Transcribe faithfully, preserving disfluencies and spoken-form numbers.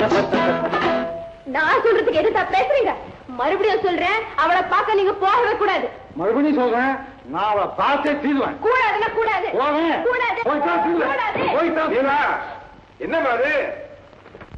நான் சொல்றதுக்கு எதுக்கா பேசுறீங்க? மறுபடியும் சொல்றேன், அவளை பார்க்க நீங்க போகவே கூடாது. மறுபடியும் சொல்றேன், நான் அவளை பார்த்தே தீருவேன். கூடாதுன்னா கூடாது. போவேன். கூடாது. போய்தான் தீருவேன். கூடாது. போய்தான். என்ன மாதிரி